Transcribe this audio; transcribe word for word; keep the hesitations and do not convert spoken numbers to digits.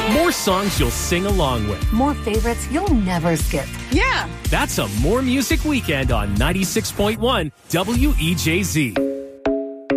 More songs you'll sing along with. More favorites you'll never skip. Yeah. That's a More Music Weekend on ninety-six point one W E J Z.